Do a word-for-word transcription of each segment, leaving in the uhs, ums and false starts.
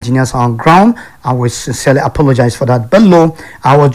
engineers are on ground, and we sincerely apologize for that. Bello, I was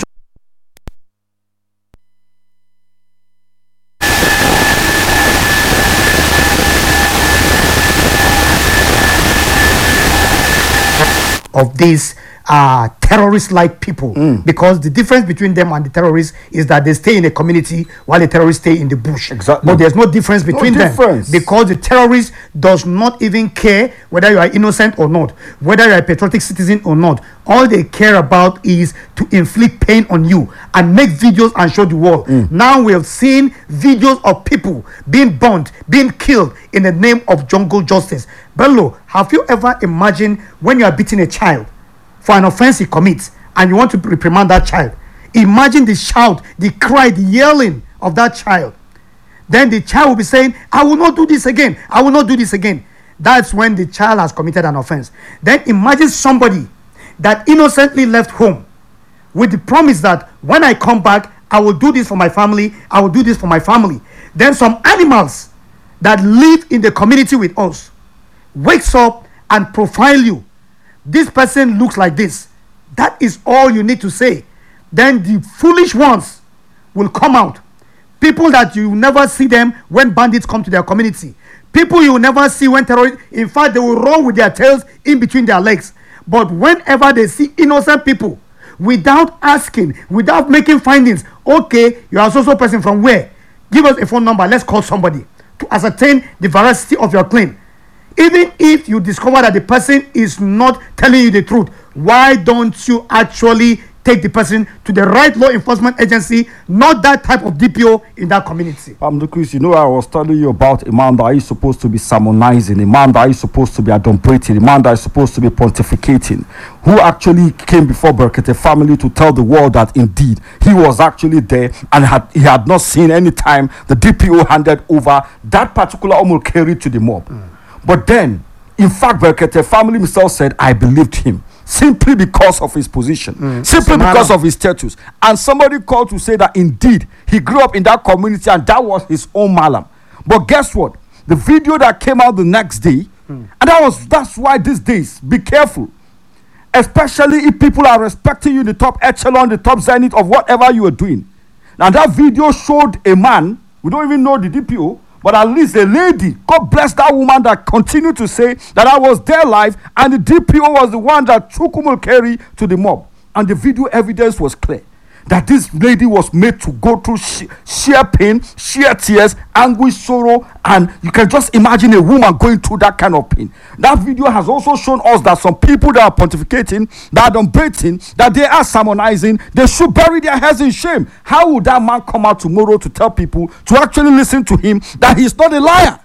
of these uh, terrorist-like people, mm. because the difference between them and the terrorists is that they stay in a community while the terrorists stay in the bush. Exactly. But there's no difference between no difference. them, because the terrorist does not even care whether you are innocent or not, whether you are a patriotic citizen or not. All they care about is to inflict pain on you and make videos and show the world. Mm. Now we have seen videos of people being burnt, being killed in the name of jungle justice. Bello, have you ever imagined when you are beating a child for an offense he commits and you want to reprimand that child? Imagine the shout, the cry, the yelling of that child. Then the child will be saying, I will not do this again. I will not do this again. That's when the child has committed an offense. Then imagine somebody that innocently left home with the promise that when I come back, I will do this for my family. I will do this for my family. Then some animals that live in the community with us wakes up and profile you. This person looks like this. That is all you need to say. Then the foolish ones will come out. People that you never see them when bandits come to their community. People you will never see when terrorists, in fact, they will roll with their tails in between their legs. But whenever they see innocent people, without asking, without making findings, okay, you are so-so person from where? Give us a phone number. Let's call somebody to ascertain the veracity of your claim. Even if you discover that the person is not telling you the truth, why don't you actually take the person to the right law enforcement agency, not that type of D P O in that community? Um, Chris, you know, I was telling you about a man that is supposed to be sermonizing, a man that is supposed to be adumbrating, a man that is supposed to be pontificating, who actually came before Berkete family to tell the world that indeed he was actually there and had he had not seen any time the D P O handed over that particular Omul Keri to the mob. Mm. But then, in fact, Berkete family himself said, I believed him simply because of his position, mm. simply Samara. because of his status. And somebody called to say that indeed he grew up in that community and that was his own malam. But guess what? The video that came out the next day, mm. and that was that's why these days, be careful. Especially if people are respecting you in the top echelon, the top zenith of whatever you are doing. Now that video showed a man, we don't even know the D P O, but at least a lady, God bless that woman that continued to say that I was there live and the D P O was the one that took Omul Keri to the mob. And the video evidence was clear that this lady was made to go through sh- sheer pain, sheer tears, anguish, sorrow, and you can just imagine a woman going through that kind of pain. That video has also shown us that some people that are pontificating, that are umbrating, that they are sermonizing, they should bury their heads in shame. How would that man come out tomorrow to tell people to actually listen to him that he's not a liar?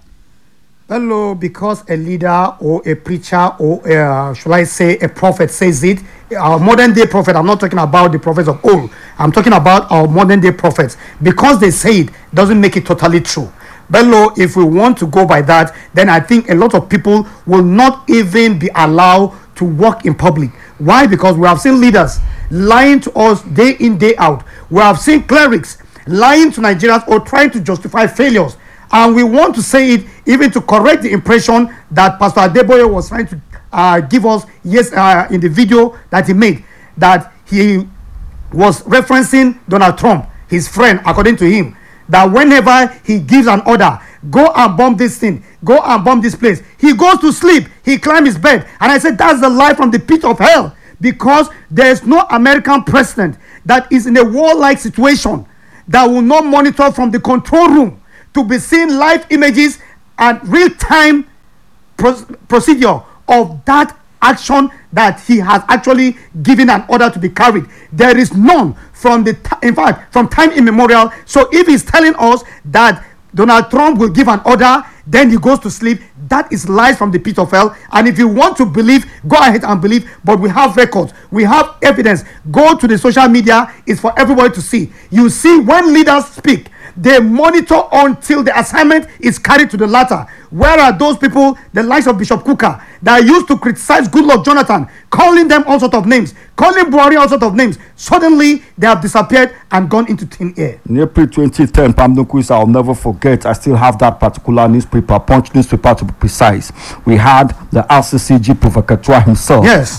Hello, because a leader or a preacher or uh, should I say a prophet says it, our modern day prophet, I'm not talking about the prophets of old, I'm talking about our modern day prophets, because they say it doesn't make it totally true. Bello, if we want to go by that, then I think a lot of people will not even be allowed to walk in public. Why? Because we have seen leaders lying to us day in, day out. We have seen clerics lying to Nigerians or trying to justify failures. And we want to say it even to correct the impression that Pastor Adeboye was trying to uh, give us yes, uh, in the video that he made, that he was referencing Donald Trump, his friend, according to him, that whenever he gives an order, go and bomb this thing, go and bomb this place, he goes to sleep, he climbs his bed. And I said, that's the lie from the pit of hell, because there is no American president that is in a warlike situation that will not monitor from the control room to be seeing live images and real-time pro- procedure of that action that he has actually given an order to be carried. There is none from the, t- in fact, from time immemorial. So if he's telling us that Donald Trump will give an order, then he goes to sleep, that is lies from the pit of hell. And if you want to believe, go ahead and believe, but we have records, we have evidence. Go to the social media, it's for everybody to see. You see, when leaders speak, they monitor until the assignment is carried to the latter. Where are those people, the likes of Bishop Kuka, that used to criticize Goodluck Jonathan, calling them all sorts of names, calling Buhari all sorts of names? Suddenly, they have disappeared and gone into thin air. In April twenty ten, Pamdon, I'll never forget, I still have that particular newspaper, Punch newspaper to be precise. We had the R C C G provocateur himself. Yes.